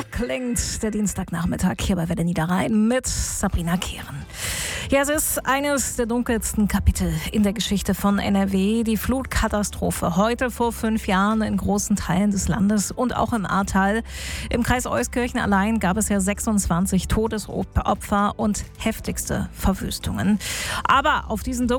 klingt der Dienstagnachmittag hier bei Welle Niederrhein mit Sabrina Kehren. Ja, es ist eines der dunkelsten Kapitel in der Geschichte von NRW. Die Flutkatastrophe heute vor 5 Jahren in großen Teilen des Landes und auch im Ahrtal. Im Kreis Euskirchen allein gab es ja 26 Todesopfer und heftigste Verwüstungen. Aber auf diesen